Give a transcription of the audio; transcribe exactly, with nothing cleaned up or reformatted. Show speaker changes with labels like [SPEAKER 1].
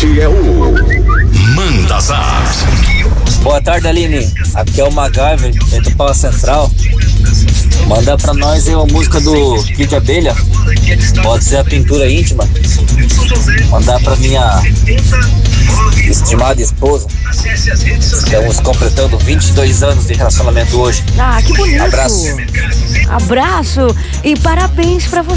[SPEAKER 1] Este é o Manda Zap.
[SPEAKER 2] Boa tarde, Aline. Aqui é o MacGyver, dentro do Pau Central. Manda pra nós aí uma música do Kid Abelha. Pode ser a Pintura Íntima. Mandar pra minha estimada esposa. Estamos completando vinte e dois anos de relacionamento hoje.
[SPEAKER 3] Ah, que bonito.
[SPEAKER 2] Abraço.
[SPEAKER 3] Abraço e parabéns pra você.